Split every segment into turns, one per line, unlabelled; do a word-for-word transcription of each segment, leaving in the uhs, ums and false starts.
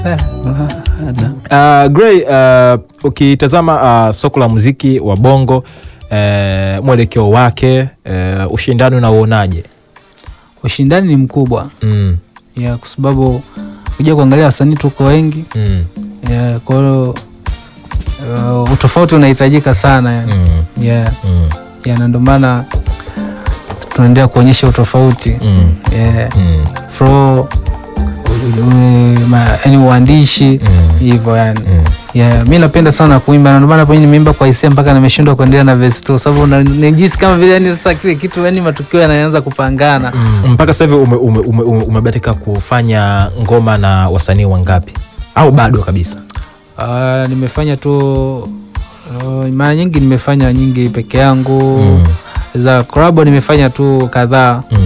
Uh, Gray, uh, ukitazama uh, soko la muziki wa Bongo, uh, mwelekeo wake, uh, ushindani unauonaje?
Ushindani ni mkubwa.
Mm.
Ya kwa sababu ukija kuangalia wasanii tuko wengi.
Mm.
Ya kwa hiyo uh, utofauti unahitajika sana ya.
Mm.
Ya.
Mm.
Ya ndio maana tunaendelea kuonyesha utofauti.
Mm.
Ya.
Mm.
Flow yani uandishi hivyo.
Mm.
Yani
Mm.
yeah, mimi napenda sana kuimba na ndio maana hapo nimeimba kwa hisia mpaka nimeshindwa kuendelea na verse tu, sababu najisikia kama vile yani sasa kile kitu yani matukio yanaanza kupangana.
Mm. Mpaka sasa hivi umebahatika ume, ume, ume kufanya ngoma na wasanii wangapi au bado kabisa?
Uh, nimefanya tu uh, mara nyingi nimefanya nyingi peke yangu. Mm. Za collab nimefanya tu kadhaa. Mm.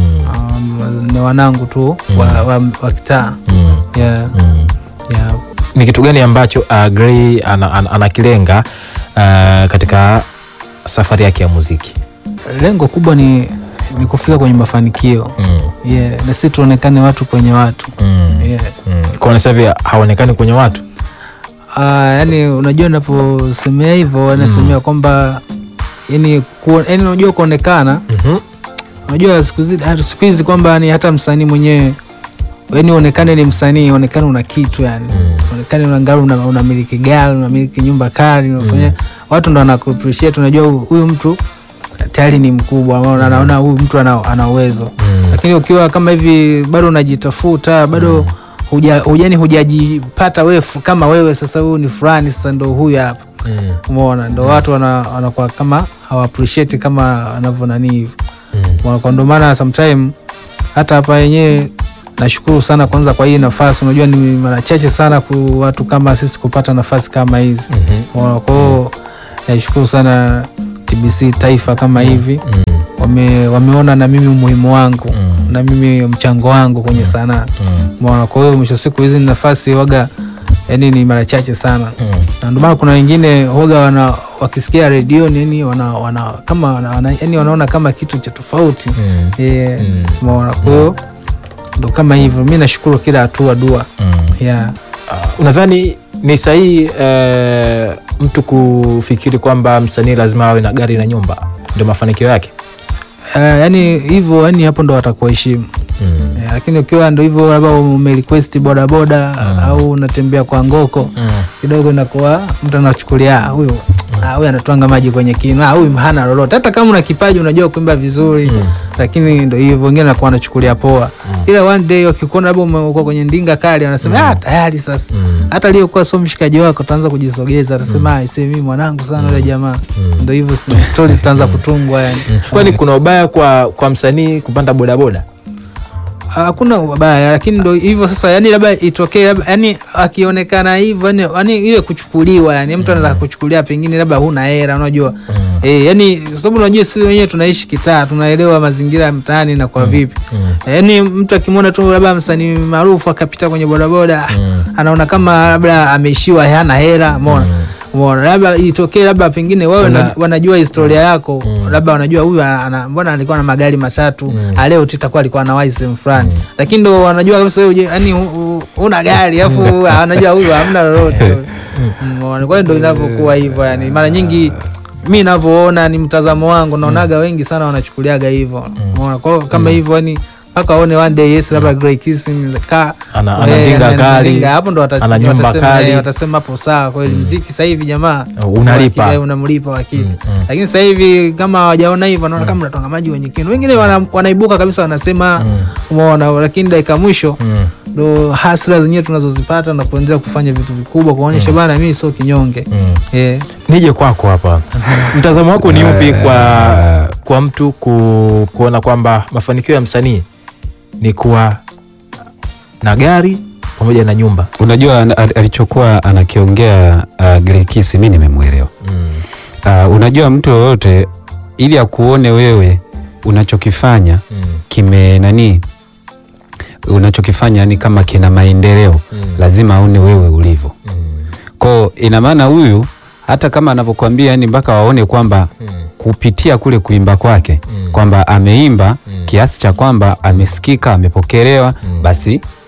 Um, ni wanangu tu. Mm. wa, wa, wa kitaa. Mm. Yeah. Mm. Yeah.
Ni kitu gani ambacho uh, Gray anakilenga ana, uh, katika safari yake ya muziki?
Lengo kubwa ni ni kufika kwenye mafanikio. Mm. Yeah, na sisi tuonekane watu kwenye watu. Mm. Yeah.
Mm. Kwa nini sasa haonekani kwenye watu?
Ah, uh, yani unajua ninaposemea hivyo anasemea mm. kwamba yani yani unajua kuonekana. Mhm. Unajua siku hizi siku hizi kwamba ni hata msanii mwenyewe yani onekane ni msanii, onekane una kitu yani. Mm. Onekane una ngari, una unamiliki gari, unamiliki nyumba kali, unafanya mm. watu ndo wana appreciate, unajua huyu mtu tayari ni mkubwa, anaona huyu mtu ana ana uwezo. Mm. Lakini ukiwa kama hivi bado unajitafuta, bado mm. huja hujani hujajipata wewe kama wewe sasa huyu ni fulani sasa ndo huyu hapa. Mm. Umeona ndo mm. watu wana wanakuwa kama hawa appreciate kama wanavyo nani hivi. Mm. Kwa ndo maana sometimes hata hapa yenyewe nashukuru sana kwanza kwa hii nafasi. Unajua ni mara chache sana kwa watu kama sisi kupata nafasi kama hizi. Mm-hmm. Kwa hiyo nashukuru sana T B C Taifa kama hivi. Mm-hmm. Wame wameona na mimi umuhimu wangu. Mm-hmm. Na mimi mchango wangu kwenye sanaa. Mm-hmm. Kwa hiyo mwisho siku hizi nafasi waga yani ni mara chache sana. Mm-hmm. Na ndio maana kuna wengine waga wana wakisikia radio nini wana wana kama wana, yani wanaona kama kitu cha tofauti. Mm-hmm. Yeah. Mm-hmm. Kwa hiyo ndo kama hivyo. Mimi nashukuru kila hatua dua. Mm. Yeah.
Uh, unadhani ni sahihi uh, mtu kufikiri kwamba msanii lazima awe na gari na nyumba ndio mafanikio yake?
Uh, yani hivyo yani hapo ndo watakuheshimu. Mm. Yeah, lakini ukiwa ndo hivyo labda umerequest boda boda mm. au unatembea kwa ngoko mm. kidogo inakuwa mtu anachukulia huyo mm. ah huyu anatwanga maji kwenye kinu, ah huyu hana lolote. Hata kama una kipaji unajua kuimba vizuri mm. lakini ndo hivyo wengine anakuwa anachukulia poa. Mm. Ila one day ukikuona labda umekuwa kwenye ndinga kali anasema mm. ah tayari sasa. Mm. Hata aliyokuwa sio mshikaji wako ataanza kujisogeza atasema mm. aisee mimi mwanangu sana yule mm. jamaa. Mm. Ndo hivyo stories zitaanza kutungwa yani. Mm.
Kwani kuna ubaya kwa kwa msanii kupanda boda boda?
Hakuna ubaya, lakini ndo hivyo sasa yani labda itokee labda yani akionekana hivyo yani, yani ile kuchukuliwa yani mtu anaweza kuchukulia pengine labda huna hela unajua. Mm. Eh yani sababu unajua sisi wenyewe tunaishi kitaa, tunaelewa mazingira ya mtaani na kwa vipi. Mm. Yani mtu akimwona tu labda msanii maarufu akapita kwenye bodaboda mm. anaona kama labda ameishiwa hana hela, umeona. Mm. Mbona labda itokee labda pengine wewe Una, wanajua historia yako mm. labda wanajua huyu mbona alikuwa na magari matatu mm. leo tutakuwa alikuwa na wise same fulani mm. lakini ndo wanajua kabisa wewe yani una gari afu wanajua huyu hamna lolote. Mbona kwa hiyo ndo inavyokuwa hivyo yani mara nyingi mimi ninavyoona ni mtazamo wangu naonaga wengi sana wanachukuliaga hivyo. Mbona kwa kama hivyo yani paka waone one day yes labda Gray Kiss in the car
ana anadinga kali
hapo ndo watasema watasema hapo sawa kweli. Mm. Muziki sasa hivi jamaa
unalipa
unamlipa wakati. Mm. Mm. Lakini sasa hivi kama hawajaona hivyo wanaona mm. kama mnatonga maji wenye kinu wengine wana, wanaibuka kabisa wanasema mm. umeona, lakini dakika mwisho ndo mm. hasira zenyewe tunazozipata na kuendelea kufanya vitu vikubwa kuonyesha mm. bana mimi sio kinyonge. Mm. Yeah.
Nije kwako hapa mtazamo wako ni upi kwa kwa mtu ku, kuona kwamba mafanikio ya msanii ni kuwa na gari pamoja na nyumba?
Unajua alichokuwa anakiongea uh, Gray Kiss mimi nimemuelewa. Mm. Uh, unajua mtu yoyote ili akuone wewe unachokifanya mm. kime nani unachokifanya yani kama kina maendeleo mm. lazima aone wewe ulivyo. Mm. Kwa ina maana huyu hata kama anavyokuambia yani mpaka waone kwamba mm. kupitia kule kuimba kwake mm. kwamba ameimba mm. kiasi cha kwamba amesikika amepokelewa mm. basi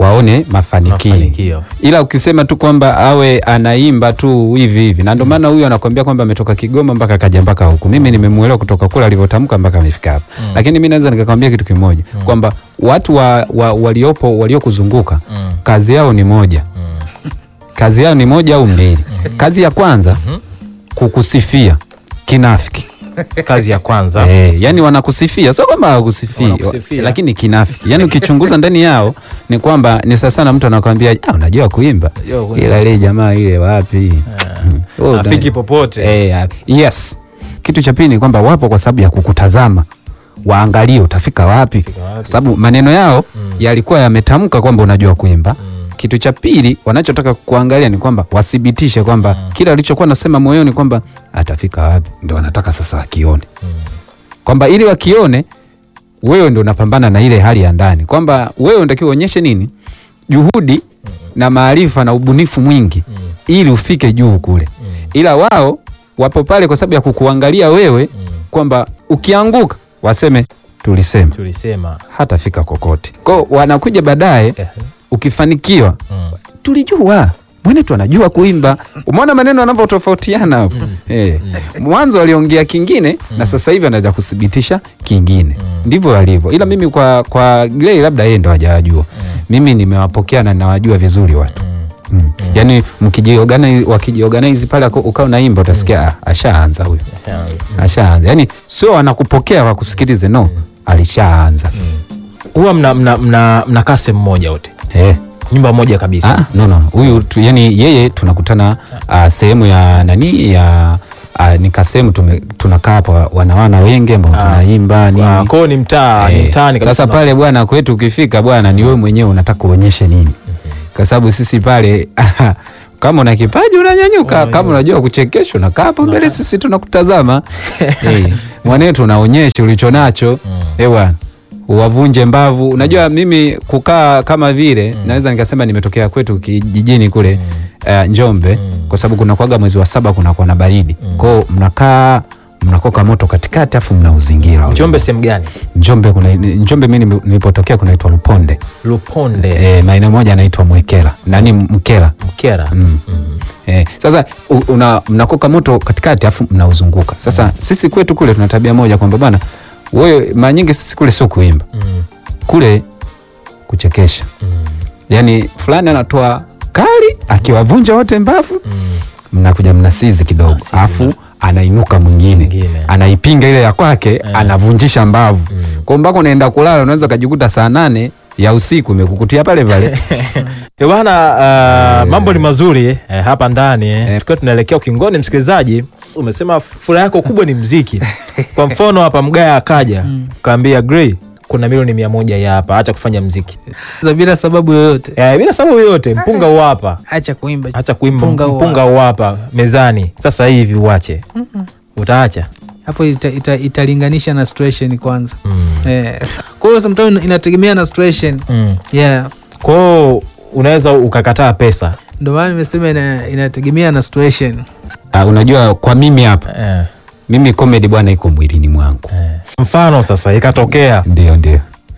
waone mafanikio.
Mafanikio.
Ila ukisema tu kwamba awe anaimba tu hivi hivi, na ndio maana huyu anakuambia kwamba ametoka Kigoma mpaka kaja mpaka huku. Mimi nimemuelewa kutoka kule alivyotamka mpaka amefika hapa. Mm. Lakini mimi naweza nikakwambia kitu kimoja, mm. kwamba watu wa, wa, waliopo waliokuzunguka, mm. kazi yao ni moja. Mm. Kazi yao ni moja au mbili. Mm. Kazi ya kwanza, mm. kukusifia kinafiki.
Kazi ya kwanza.
Eh, yani wanakusifia, sio kwamba hawakusifii, lakini kinafiki. Yani ukichunguza ndani yao ni kwamba ni sasa sana mtu anakuambia, "Ah, unajua kuimba." Ila ile jamaa ile wapi?
Oh, afiki popote.
Eh, yes. Kitu cha pili ni kwamba wapo kwa sababu ya kukutazama. Waangalie utafika wapi. Sababu maneno yao mm. yalikuwa yametamka kwamba unajua kuimba. Mm. Kitu cha pili wanachotaka kuangalia ni kwamba wathibitishe kwamba mm. kila alichokuwa nasema moyoni kwamba atafika wapi, ndio wanataka sasa akione. Mm. Kwamba ili wakione wewe ndio unapambana na ile hali ya ndani, kwamba wewe unatakiwa uonyeshe nini? Juhudi mm. na maarifa na ubunifu mwingi mm. ili ufike juu kule. Mm. Ila wao wapo pale kwa sababu ya kukuangalia wewe mm. kwamba ukianguka waseme tulisema.
Tulisema
Hatafika kokote. Kwa wanakuja baadaye ukifanikiwa mm. tulijua mwenetu anajua kuimba. Umeona maneno yanavyotofautiana hapo. Mm. Eh. Mm. Mwanzo aliongea kingine mm. na sasa hivi anaanza kuthibitisha kingine. Mm. Ndivyo walivyo. Ila mimi kwa kwa Gray labda yeye ndo hajajua. Mm. Mimi nimewapokea na nawajua vizuri watu. Mm. Mm. Mm. Yaani mkijiorganize wakijiorganize pale ukao naimba utasikia mm. ashaanza huyo. Mm. Ashaanza. Yaani sio anakupokea wakusikilize, no. Mm. Alishaanza.
Mm. Huwa mna mna mna, mna kase mmoja wote.
Eh.
Nyumba moja kabisa.
Ah, no no. Huyu yani yeye tunakutana uh, sehemu ya nani ya uh, nikasema tunakaa hapa wanawana wengi ambao tunaimba nini.
Kwa ni mtaa,
eh,
ni mtaani kabisa.
Sasa pale bwana kwetu ukifika bwana ni wewe mwenyewe unataka uonyeshe nini. Mm-hmm. Kwa sababu sisi pale kama una kipaji unanyanyuka, kama unajua kuchekesha unakaa hapo mbele sisi tunakutazama. Eh, mwanetu unaonyesha ulicho nacho. Mm. Eh bwana. Uwavunje mbavu. Unajua mimi kukaa kama vile mm. naweza nikasema nimetokea kwetu kijijini kule mm. uh, Njombe mm. kwa sababu kuna kuaga mwezi wa saba kuna kuwa na baridi. Mm. Kwao mnakaa mnakoka moto katikati afu mnauzingira.
Njombe sehemu gani?
Njombe kuna Njombe mimi nilipotokea kunaitwa Luponde.
Luponde.
Eh, maeneo moja yanaitwa Mwekera. Nani Mkera?
Mkera.
Mm. Mm. Eh, sasa una mnakoka moto katikati afu mnauzunguka. Sasa mm. sisi kwetu kule tuna tabia moja kwamba bwana wewe mara nyingi sisi kule sio kuimba. Mm. Kule kuchekesha. Mm. Yaani fulani anatoa kali akiwavunja wote mbavu. Mm. Mnakuja mnasizi kidogo. Alafu anainuka mwingine. Anaipinga ile ya kwake, yeah. Anavunjisha mbavu. Mm. Kwa mpaka unaenda kulala unaweza kujikuta saa nane ya usiku imekukutia pale pale.
Eh bwana, uh, mambo ni mazuri eh, hapa ndani eh. Tukiwa tunaelekea ukingoni, msikilizaji, umesema furaha yako kubwa ni muziki. Kwa mfano hapa Mgaya akaja mm. kaambia Gray kuna milioni mia moja ya hapa, acha kufanya muziki
bila sababu yoyote.
Eh, bila sababu yoyote, mpunga huu hapa.
Acha kuimba.
Acha kuimba, mpunga huu hapa mezani. Sasa hivi uache. Mm -mm. Utaacha.
Hapo italinganisha ita, ita na situation kwanza. Mm. Eh. Kwa hiyo sometimes inategemea na situation. Mm. Yeah.
Kwa hiyo unaweza ukakataa pesa.
Ndio maana nimesema ina, inategemea na situation.
Uh, unajua kwa mimi hapa. Eh. Mimi comedy bwana iko mwilini mwangu.
Eh. Mfano sasa ikatokea.
Ndio ndio.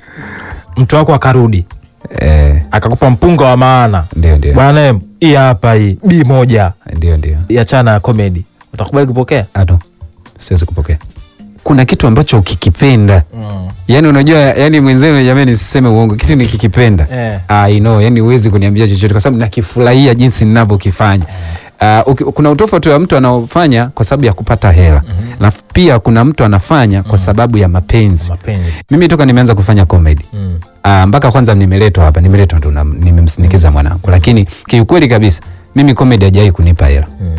Mtu wako akarudi. Eh. Akakupa mpunga wa maana.
Ndio ndio.
Bwana hii hapa hii B moja.
Ndio ndio.
Ya chana comedy. Utakubali kupokea?
Ado. Siwezi kupokea. Kuna kitu ambacho ukikipenda. Mm. Yaani unajua yani mwenzenu jamani nisiseme uongo, kitu nikikipenda. Eh. I know, yani huwezi kuniambia chochote kwa sababu nakifurahia jinsi ninavyokifanya. Uh, kuna utofauti wa mtu anaofanya kwa sababu ya kupata hela. Mm-hmm. Na pia kuna mtu anafanya kwa sababu ya mapenzi. Mapenzi. Mimi toka nimeanza kufanya comedy. Mm. Uh, mpaka kwanza nimeletwa hapa, nimeletwa ndo nimemsindikiza mwanangu. Mm. Lakini kiukweli kabisa mimi comedy haijai kunipa hela. Mm.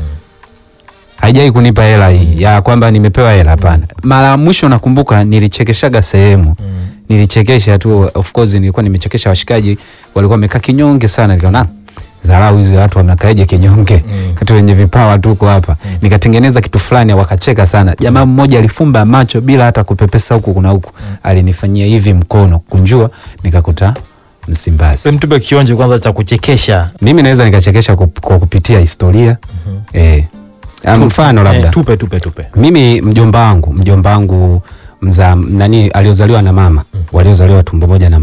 Haijai kunipa hela hii ya kwamba nimepewa hela, hapana. Mara mwisho nakumbuka nilichekeshaga sehemu. Mm. Nilichekesha tu, of course nilikuwa nimechekesha washikaji walikuwa wamekaa kinyonge sana, nikaona dharau hizo watu wanakaaje kinyonge. Mm. Kati wenye vipawa tuko hapa. Mm. Nikatengeneza kitu fulani wakacheka sana. Jamaa mmoja alifumba macho bila hata kupepesa huku kuna huku. Mm. Alinifanyia hivi mkono kunjua nikakuta Msimbazi.
Mtupe kionje kwanza cha kuchekesha.
Mimi naweza nikachekesha kwa kupitia historia. Mm -hmm. Eh. Mfano labda.
Eh, tupe tupe tupe.
Mimi mjomba wangu, mjomba wangu mza nani aliozaliwa na mama, mm. waliozaliwa tumbo moja na mama.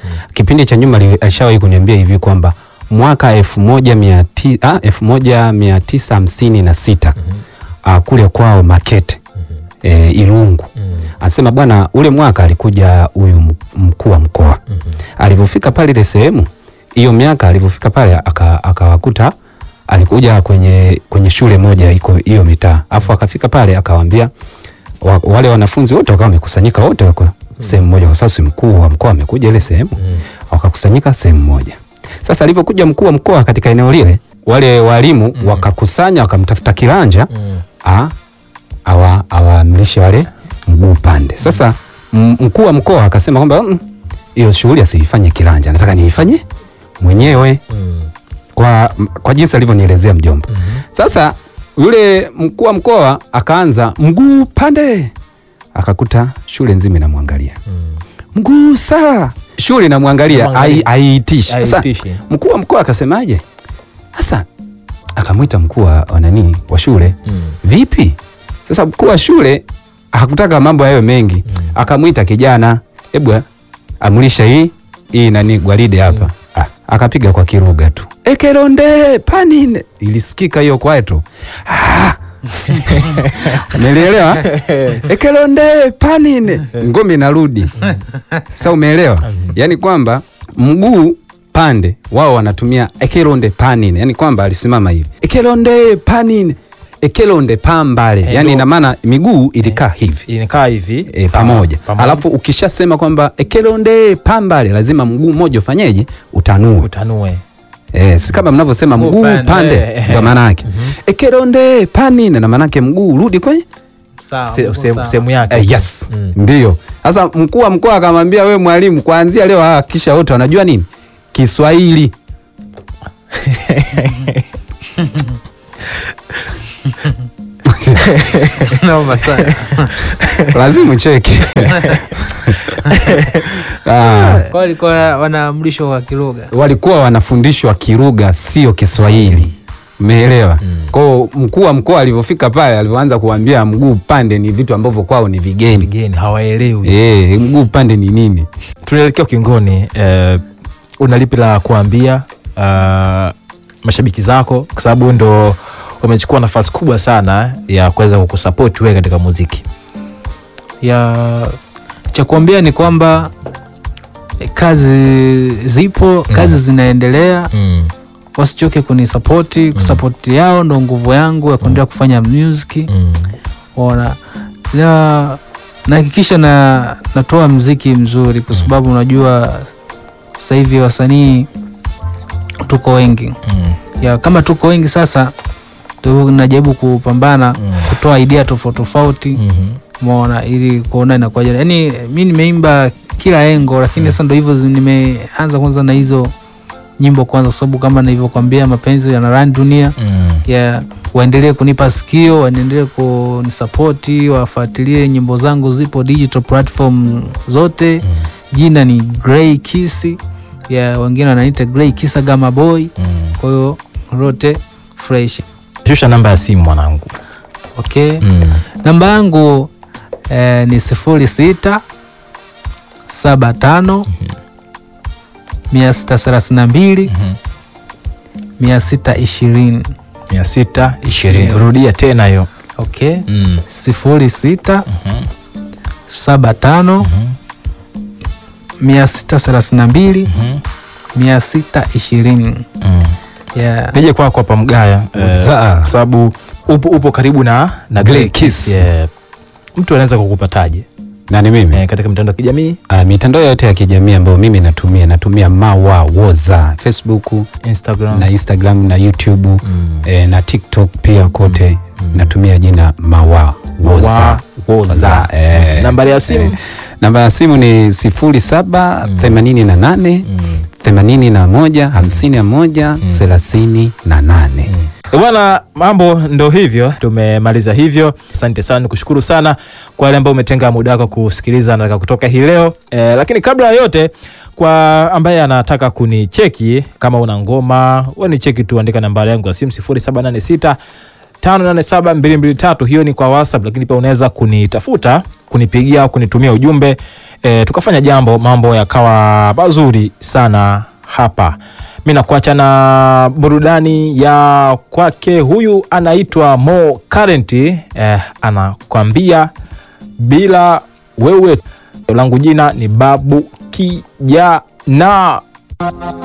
Kipindi cha nyuma ali- alishawahi kuniambia hivi kwamba mwaka elfu moja mia tisa ah, elfu moja mia tisa hamsini na sita ah, kule kwao Makete e, Ilungu. Anasema bwana, ule mwaka alikuja huyu m- mkuu wa mkoa. Alivyofika pale ile sehemu hiyo miaka, alivyofika pale aka- akawakuta alikuja kwenye kwenye shule moja iko hiyo mitaa, afu akafika pale akawaambia wa, wale wanafunzi wote wakawa wamekusanyika wote wako sehemu moja, kwa sababu si mkuu wa mkoa amekuja ile sehemu, wakakusanyika sehemu moja. Sasa alipokuja mkuu wa mkoa katika eneo lile, wale walimu wakakusanya wakamtafuta kiranja a awa awaamrishe wale mguu pande. Sasa m- mkuu wa mkoa akasema kwamba "Mm, hiyo shughuli asiifanye kiranja, nataka niifanye mwenyewe kwa kwa jinsi alivyonielezea mjomba. Sasa yule mkuu wa mkoa akaanza mguu pande, akakuta shule nzima inamwangalia mguu saa, shule inamwangalia
Inamwangalia.
haiitishi. Sasa
Haitishi.
mkuu wa mkoa akasemaje? Sasa akamwita mkuu wa wa nani wa shule, vipi? Sasa mkuu wa shule hakutaka mambo yayo mengi, akamwita kijana, hebu amlisha hii hii nani gwaride hapa. Ah, akapiga kwa Kiruga tu, ekeronde panine, ilisikika hiyo kwetu. Ah, umeelewa? Ekelonde panine, ngome inarudi. Sasa umeelewa? Yaani kwamba mguu pande wao wanatumia ekelonde panine, yaani kwamba alisimama hivi ekelonde panine, ekelonde pambale,
Eh,
yaani
ndo-
ina maana miguu ilikaa hivi
Inakaa hivi
e,
sawa,
pamoja. Alafu ukishasema kwamba ekelonde pambale, lazima mguu mmoja ufanyeje? Utanue.
utanue.
Eh, si kama mnavyosema
Mguu
mguu
pande.
pande,
Eh,
ndio maana yake. Ekelonde panine, na maana yake mguu urudi kwenye
Sawa,
Se-
uko
se-
sawa.
sehemu yake.
eh, yes.
Mm.
Ndio. Sasa mkuu wa mkoa akamwambia, wewe mwalimu, kuanzia leo hakikisha wote wanajua nini? Kiswahili.
Naomba sana.
Lazima ucheke. Ah,
Kwa walikuwa wanaamrishwa kwa Kiruga.
walikuwa wanafundishwa Kiruga, sio Kiswahili. Umeelewa? Kwa hiyo mkuu wa mkoa alivyofika pale, alivyoanza kuambia mguu pande ni vitu ambavyo kwao ni vigeni.
Vigeni hawaelewi.
Eh, mguu pande ni nini?
Tunaelekea ukingoni, eh, una lipi la kuambia uh, mashabiki zako, kwa sababu ndo wamechukua nafasi kubwa sana ya kuweza kukusupport wewe katika muziki?
Ya cha kuambia ni kwamba eh, kazi zipo, kazi zinaendelea,
Mm.
wasichoke kunisapoti. Kusapoti yao ndo nguvu yangu ya kuendelea kufanya music.
Mm.
Ona na nahakikisha na natoa mziki mzuri, kwa sababu unajua sasa hivi wasanii tuko wengi.
Mm.
Ya kama tuko wengi sasa, tu najaribu kupambana kutoa idea tofauti tofauti,
Mhm.
umeona, ili kuona inakuwaje. Yaani mi nimeimba kila engo, lakini sasa ndo hivyo zi- nimeanza kwanza na hizo nyimbo kwanza, kwa sababu kama nilivyokuambia mapenzi yana run dunia.
Mm.
Ya waendelee kunipa sikio, waendelee kunisapoti, wafuatilie nyimbo zangu, zipo digital platform zote. Jina ni Grey Kiss, ya wengine wananiita Grey Kissa Gama Boy.
Mm.
Kwa hiyo rote fresh.
Shusha namba ya simu mwanangu.
Okay.
Mm.
Namba yangu eh, ni sifuri sita saba tano mia sita thelathini na mbili mia sita ishirini.
mia sita ishirini. Rudia tena hiyo.
Okay.
Mm.
sifuri sita saba tano mia sita thelathini na mbili mia sita ishirini.
Mm.
Yeah.
Nije kwako hapa Mgaya, eh,
Saa.
kwa sababu upo, upo karibu na na
Grey
Grey Kiss.
Kiss.
Yeah. Mtu anaweza kukupataje
Na ni mimi.
eh, katika mitandao ya kijamii?
Ah, mitandao yote ya kijamii ambayo mimi natumia natumia Mawa Woza, Facebook
Instagram.
na Instagram na YouTube
Mm.
eh, na TikTok pia kote natumia jina Mawa Woza.
Wa- Woza.
Eh,
Nambari ya simu?
eh, namba ya simu ni sifuri saba themanini na nane themanini na moja hamsini na moja thelathini na nane.
Eh, Bwana, mambo ndo hivyo, tumemaliza hivyo. Asante sana, nikushukuru sana kwa wale ambao umetenga muda wako kusikiliza nataka kutoka hii leo. Eh, lakini kabla ya yote, kwa ambaye anataka kunicheki, kama una ngoma wewe ni cheki tu, andika nambari yangu ya simu sifuri saba nane sita tano nane saba mbili mbili tatu. Hiyo ni kwa WhatsApp, lakini pia unaweza kunitafuta, kunipigia au kunitumia ujumbe e, tukafanya jambo, mambo yakawa mazuri sana hapa. Mimi nakuacha na burudani ya kwake, huyu anaitwa Mo Current, eh, anakwambia bila wewe. Langu jina ni Babu Kijana.